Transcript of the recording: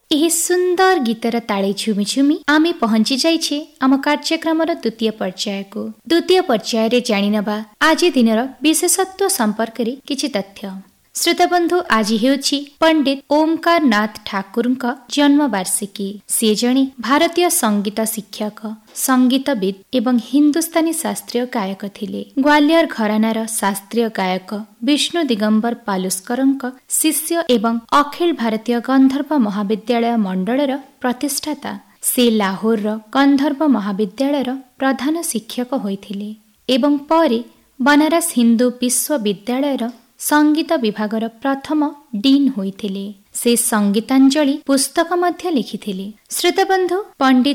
ଏହି ସୁନ୍ଦର ଗୀତର ତାଳେ ଝୁମି ଝୁମି ଆମେ ପହଞ୍ଚି ଯାଇଛେ ଆମ କାର୍ଯ୍ୟକ୍ରମର ଦ୍ୱିତୀୟ ପର୍ଯ୍ୟାୟକୁ। ଦ୍ୱିତୀୟ ପର୍ଯ୍ୟାୟରେ ଜାଣିନେବା ଆଜି ଦିନର ବିଶେଷତ୍ୱ ସମ୍ପର୍କରେ କିଛି ତଥ୍ୟ। ଶ୍ରୋତାବନ୍ଧୁ, ଆଜି ହେଉଛି ପଣ୍ଡିତ ଓମକାର ନାଥ ଠାକୁରଙ୍କ ଜନ୍ମବାର୍ଷିକୀ। ସେ ଜଣେ ଭାରତୀୟ ସଙ୍ଗୀତ ଶିକ୍ଷକ, ସଙ୍ଗୀତବିଦ୍ ଏବଂ ହିନ୍ଦୁସ୍ତାନୀ ଶାସ୍ତ୍ରୀୟ ଗାୟକ ଥିଲେ। ଗ୍ୱାଲିୟର ଘରାନାର ଶାସ୍ତ୍ରୀୟ ଗାୟକ ବିଷ୍ଣୁ ଦିଗମ୍ବର ପାଲୁସ୍କରଙ୍କ ଶିଷ୍ୟ ଏବଂ ଅଖିଳ ଭାରତୀୟ ଗନ୍ଧର୍ବ ମହାବିଦ୍ୟାଳୟ ମଣ୍ଡଳର ପ୍ରତିଷ୍ଠାତା। ସେ ଲାହୋରର ଗନ୍ଧର୍ବ ମହାବିଦ୍ୟାଳୟର ପ୍ରଧାନ ଶିକ୍ଷକ ହୋଇଥିଲେ ଏବଂ ପରେ ବନାରସ ହିନ୍ଦୁ ବିଶ୍ୱବିଦ୍ୟାଳୟର ସଙ୍ଗୀତ ବିଭାଗର ପ୍ରଥମ ଡିନ୍ ହୋଇଥିଲେ। ସେ ସଙ୍ଗୀତାଞ୍ଜଳି ପୁସ୍ତକ ମଧ୍ୟ ଲେଖିଥିଲେ। ଶ୍ରୋତାବନ୍ଧୁ, ପଣ୍ଡିତ